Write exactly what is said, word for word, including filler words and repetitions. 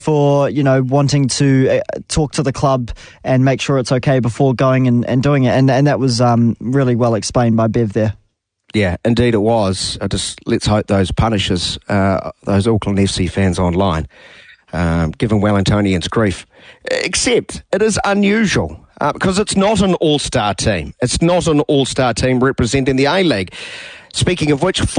for, you know, wanting to uh, talk to the club and make sure it's okay before going and, and doing it. And and that was um, really well explained by Bev there. Yeah, indeed it was. I just let's hope those punishers, uh, those Auckland F C fans online, um, giving Wellingtonians grief. Except it is unusual uh, because it's not an all-star team. It's not an all-star team representing the A-League. Speaking of which,